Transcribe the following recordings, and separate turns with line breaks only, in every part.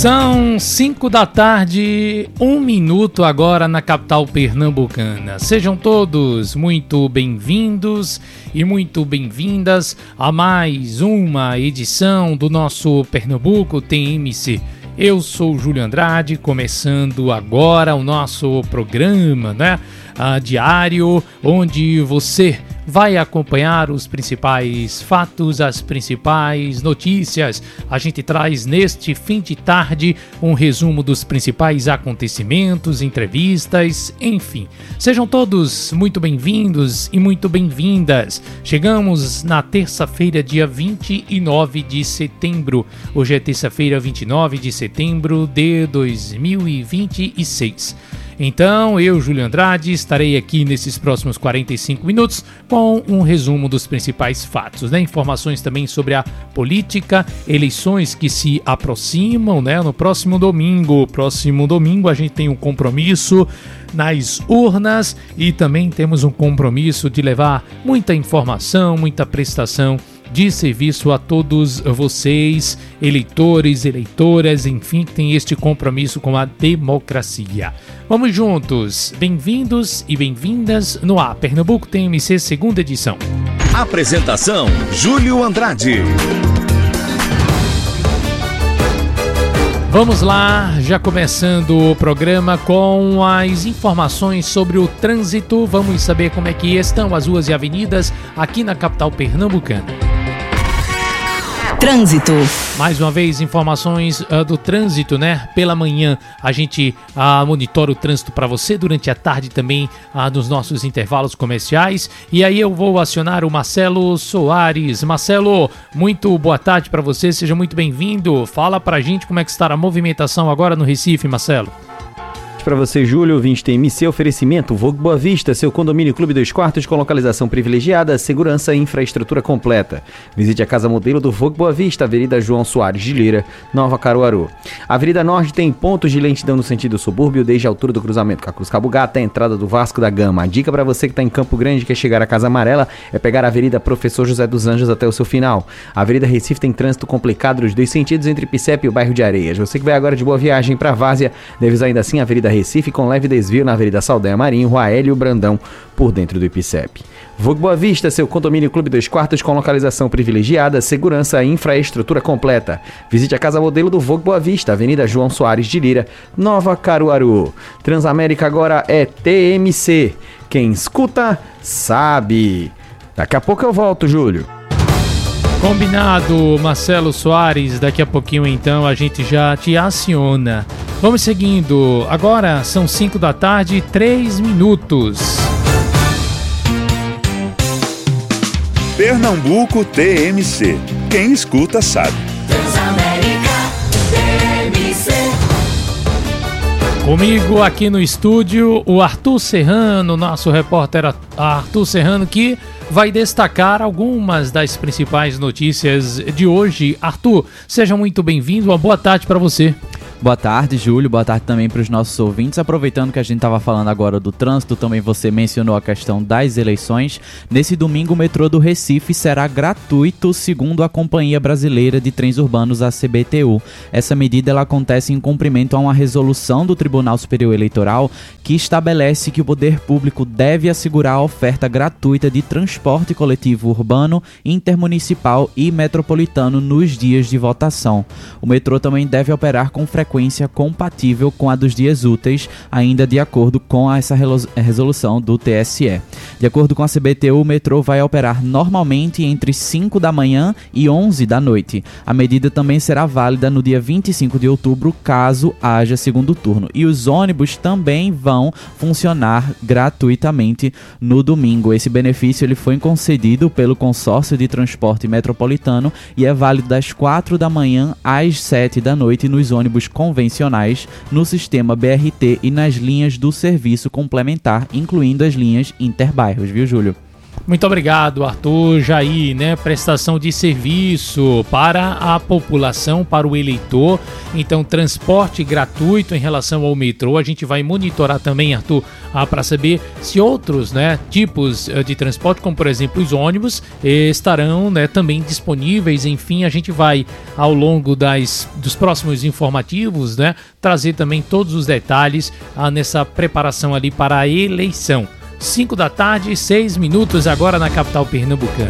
São 5 da tarde, 1 minuto agora na capital pernambucana. Sejam todos muito bem-vindos e muito bem-vindas a mais uma edição do nosso Pernambuco TMC. Eu sou o Júlio Andrade, começando agora o nosso programa, diário, onde você vai acompanhar os principais fatos, as principais notícias. A gente traz neste fim de tarde um resumo dos principais acontecimentos, entrevistas, enfim. Sejam todos muito bem-vindos e muito bem-vindas. Chegamos na terça-feira, dia 29 de setembro. Hoje é terça-feira, 29 de setembro de 2026. Então, eu, Júlio Andrade, estarei aqui nesses próximos 45 minutos com um resumo dos principais fatos, informações também sobre a política, eleições que se aproximam, no próximo domingo. Próximo domingo a gente tem um compromisso nas urnas e também temos um compromisso de levar muita informação, muita prestação de serviço a todos vocês, eleitores, eleitoras, enfim, que tem este compromisso com a democracia. Vamos juntos, bem-vindos e bem-vindas no ar, Pernambuco TMC, segunda edição.
Apresentação, Júlio Andrade.
Vamos lá, já começando o programa com as informações sobre o trânsito. Vamos saber como é que estão as ruas e avenidas aqui na capital pernambucana.
Trânsito.
Mais uma vez, informações do trânsito, Pela manhã a gente monitora o trânsito para você, durante a tarde também nos nossos intervalos comerciais. E aí eu vou acionar o Marcelo Soares. Marcelo, muito boa tarde para você, seja muito bem-vindo. Fala pra gente como é que está a movimentação agora no Recife, Marcelo.
Para você, Júlio, ouvinte TMC, oferecimento Vogue Boa Vista, seu condomínio Clube 2 Quartos com localização privilegiada, segurança e infraestrutura completa. Visite a casa modelo do Vogue Boa Vista, Avenida João Soares de Lira, Nova Caruaru. A Avenida Norte tem pontos de lentidão no sentido subúrbio, desde a altura do cruzamento com a Cruz Cabugá até a entrada do Vasco da Gama. A dica para você que está em Campo Grande e quer chegar à Casa Amarela é pegar a Avenida Professor José dos Anjos até o seu final. A Avenida Recife tem trânsito complicado nos dois sentidos entre Picep e o bairro de Areias. Você que vai agora de Boa Viagem para Várzea, deve usar ainda assim a Avenida Recife com leve desvio na Avenida Saldanha Marinho, Rua Hélio Brandão, por dentro do Ipicep. Vogue Boa Vista, seu condomínio Clube 2 Quartos com localização privilegiada, segurança e infraestrutura completa. Visite a casa modelo do Vogue Boa Vista, Avenida João Soares de Lira, Nova Caruaru. Transamérica agora é TMC. Quem escuta, sabe. Daqui a pouco eu volto, Júlio.
Combinado, Marcelo Soares. Daqui a pouquinho, então, a gente já te aciona. Vamos seguindo. Agora são 5 da tarde, 3 minutos.
Pernambuco TMC. Quem escuta, sabe.
Transamérica TMC.
Comigo aqui no estúdio, o Arthur Serrano, nosso repórter Arthur Serrano, que vai destacar algumas das principais notícias de hoje. Arthur, seja muito bem-vindo, uma boa tarde para você.
Boa tarde, Júlio. Boa tarde também para os nossos ouvintes. Aproveitando que a gente estava falando agora do trânsito, também você mencionou a questão das eleições. Nesse domingo, o metrô do Recife será gratuito, segundo a Companhia Brasileira de Trens Urbanos, a CBTU. Essa medida ela acontece em cumprimento a uma resolução do Tribunal Superior Eleitoral que estabelece que o poder público deve assegurar a oferta gratuita de transporte coletivo urbano, intermunicipal e metropolitano nos dias de votação. O metrô também deve operar com frequência compatível com a dos dias úteis, ainda de acordo com essa resolução do TSE. De acordo com a CBTU, o metrô vai operar normalmente entre 5 da manhã e 11 da noite. A medida também será válida no dia 25 de outubro, caso haja segundo turno. E os ônibus também vão funcionar gratuitamente no domingo. Esse benefício ele foi concedido pelo Consórcio de Transporte Metropolitano e é válido das 4 da manhã às 7 da noite nos ônibus convencionais, no sistema BRT e nas linhas do serviço complementar, incluindo as linhas interbairros, viu, Júlio?
Muito obrigado, Arthur. Jair, né? Prestação de serviço para a população, para o eleitor. Então, transporte gratuito em relação ao metrô. A gente vai monitorar também, Arthur, para saber se outros, né, tipos de transporte, como por exemplo os ônibus, estarão, né, também disponíveis. Enfim, a gente vai, ao longo dos próximos informativos, né, trazer também todos os detalhes nessa preparação ali para a eleição. 5 da tarde, 6 minutos agora na capital pernambucana.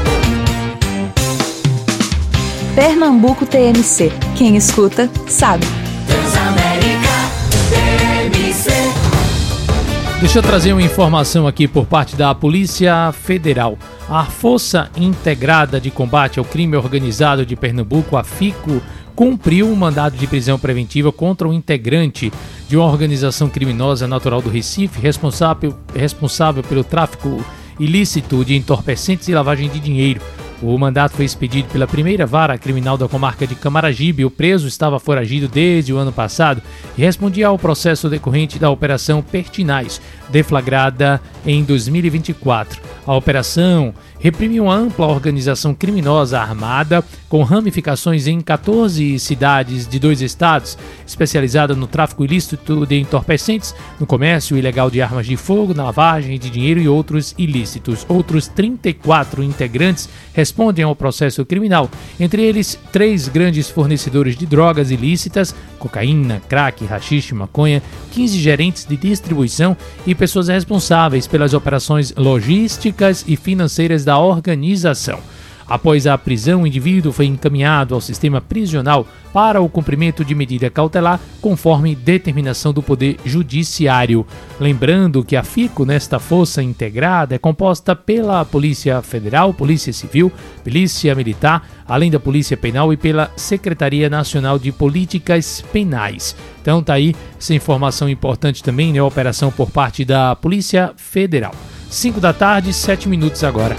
Pernambuco TMC. Quem escuta, sabe.
Transamérica TMC.
Deixa eu trazer uma informação aqui por parte da Polícia Federal. A Força Integrada de Combate ao Crime Organizado de Pernambuco, a FICO, cumpriu um mandado de prisão preventiva contra um integrante de uma organização criminosa natural do Recife, responsável pelo tráfico ilícito de entorpecentes e lavagem de dinheiro. O mandato foi expedido pela primeira vara criminal da comarca de Camaragibe. O preso estava foragido desde o ano passado e respondia ao processo decorrente da Operação Pertinaz, deflagrada em 2024. A operação reprimiu uma ampla organização criminosa armada com ramificações em 14 cidades de 2 estados, especializada no tráfico ilícito de entorpecentes, no comércio ilegal de armas de fogo, na lavagem de dinheiro e outros ilícitos. Outros 34 integrantes respondem ao processo criminal, entre eles 3 grandes fornecedores de drogas ilícitas, cocaína, crack, haxixe, maconha, 15 gerentes de distribuição e pessoas responsáveis pelas operações logísticas e financeiras da organização. Após a prisão, o indivíduo foi encaminhado ao sistema prisional para o cumprimento de medida cautelar, conforme determinação do Poder Judiciário. Lembrando que a FICO, nesta força integrada, é composta pela Polícia Federal, Polícia Civil, Polícia Militar, além da Polícia Penal e pela Secretaria Nacional de Políticas Penais. Então tá aí essa informação importante também, né? A operação por parte da Polícia Federal. 5 da tarde, 7 minutos agora.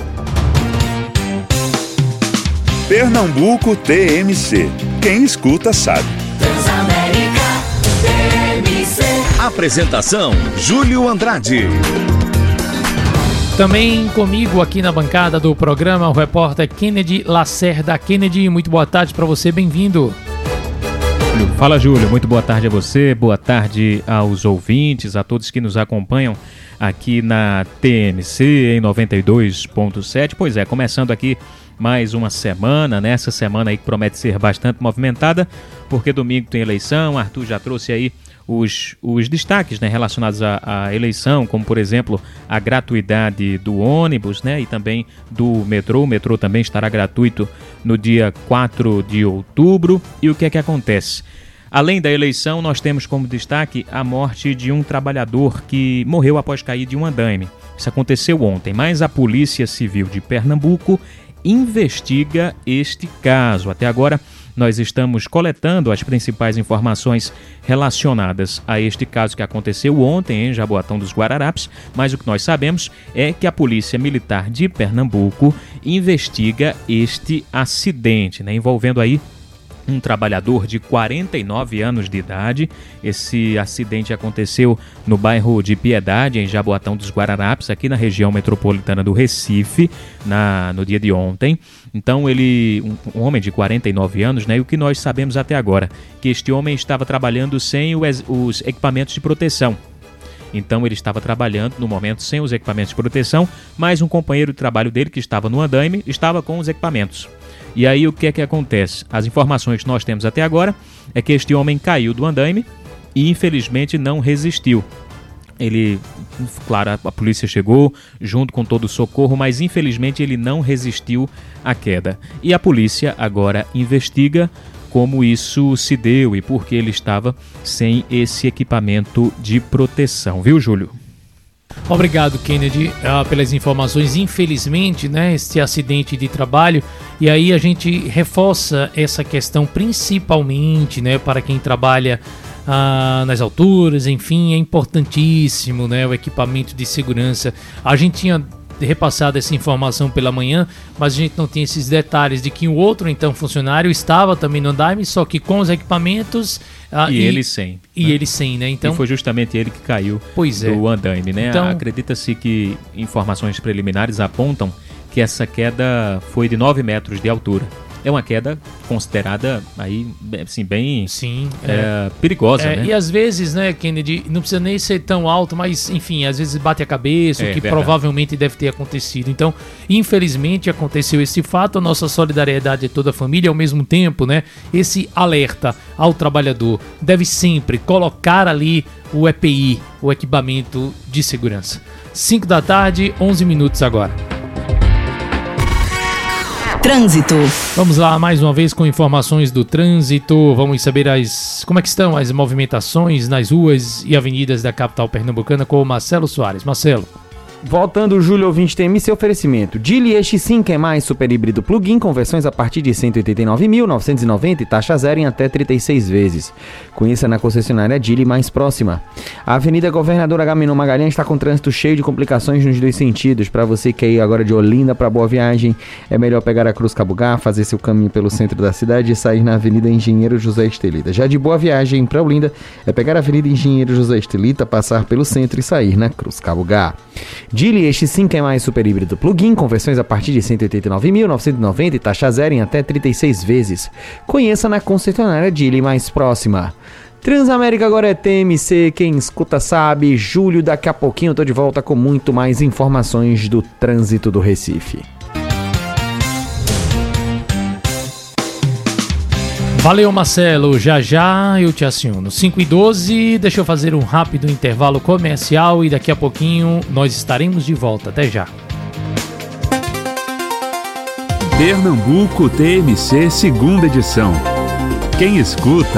Pernambuco TMC. Quem escuta sabe.
Transamérica TMC.
Apresentação: Júlio Andrade.
Também comigo aqui na bancada do programa o repórter Kennedy Lacerda. Kennedy, muito boa tarde para você, bem-vindo.
Fala, Júlio, muito boa tarde a você, boa tarde aos ouvintes, a todos que nos acompanham aqui na TMC em 92.7. Pois é, começando aqui mais uma semana, né? Essa semana aí que promete ser bastante movimentada, porque domingo tem eleição. Arthur já trouxe aí os destaques, né, relacionados à eleição, como por exemplo a gratuidade do ônibus, né, e também do metrô. O metrô também estará gratuito no dia 4 de outubro. E o que é que acontece? Além da eleição, nós temos como destaque a morte de um trabalhador que morreu após cair de um andaime. Isso aconteceu ontem, mas a Polícia Civil de Pernambuco investiga este caso. Até agora, nós estamos coletando as principais informações relacionadas a este caso que aconteceu ontem em Jaboatão dos Guararapes, mas o que nós sabemos é que a Polícia Militar de Pernambuco investiga este acidente, né, envolvendo aí um trabalhador de 49 anos de idade. Esse acidente aconteceu no bairro de Piedade, em Jaboatão dos Guararapes, aqui na região metropolitana do Recife, no dia de ontem. Então um homem de 49 anos, né? E o que nós sabemos até agora, que este homem estava trabalhando sem os equipamentos de proteção. Então ele estava trabalhando no momento sem os equipamentos de proteção, mas um companheiro de trabalho dele que estava no andaime estava com os equipamentos. E aí o que é que acontece? As informações que nós temos até agora é que este homem caiu do andaime e infelizmente não resistiu. Claro, a polícia chegou junto com todo o socorro, mas infelizmente ele não resistiu à queda. E a polícia agora investiga como isso se deu e por que ele estava sem esse equipamento de proteção. Viu, Júlio?
Obrigado, Kennedy, pelas informações. Infelizmente, né, esse acidente de trabalho, e aí a gente reforça essa questão principalmente, né, para quem trabalha nas alturas, enfim, é importantíssimo, né, o equipamento de segurança. A gente tinha repassado essa informação pela manhã, mas a gente não tinha esses detalhes de que o outro, então, funcionário estava também no andaime, só que com os equipamentos...
ele sem.
E ele sem, né? Então,
e foi justamente ele que caiu do andaime, né?
Então,
acredita-se que informações preliminares apontam que essa queda foi de 9 metros de altura. É uma queda considerada aí, assim, bem perigosa, né?
E às vezes, né, Kennedy, não precisa nem ser tão alto, mas enfim, às vezes bate a cabeça, o que verdade. Provavelmente deve ter acontecido. Então, infelizmente aconteceu esse fato, a nossa solidariedade é toda a família, ao mesmo tempo, né, esse alerta ao trabalhador deve sempre colocar ali o EPI, o equipamento de segurança. 5 da tarde, 11 minutos agora.
Trânsito.
Vamos lá mais uma vez com informações do trânsito. Vamos saber como é que estão as movimentações nas ruas e avenidas da capital pernambucana com o Marcelo Soares. Marcelo.
Voltando, Júlio, ouvinte TMC, seu oferecimento. Geely X5 é mais super híbrido plug-in com versões a partir de R$ 189.990 e taxa zero em até 36 vezes. Conheça na concessionária Geely mais próxima. A Avenida Governador Agamenon Magalhães está com trânsito cheio de complicações nos dois sentidos. Para você que é agora de Olinda para Boa Viagem, é melhor pegar a Cruz Cabugá, fazer seu caminho pelo centro da cidade e sair na Avenida Engenheiro José Estelita. Já de Boa Viagem para Olinda, é pegar a Avenida Engenheiro José Estelita, passar pelo centro e sair na Cruz Cabugá. Geely X5 é mais super híbrido plug-in com versões a partir de R$ 189.990 e taxa zero em até 36 vezes. Conheça na concessionária Geely mais próxima. Transamérica agora é TMC, quem escuta sabe. Júlio, daqui a pouquinho eu tô de volta com muito mais informações do trânsito do Recife.
Valeu, Marcelo. Já já eu te aciono. 5h12, deixa eu fazer um rápido intervalo comercial e daqui a pouquinho nós estaremos de volta. Até já.
Pernambuco TMC, segunda edição. Quem escuta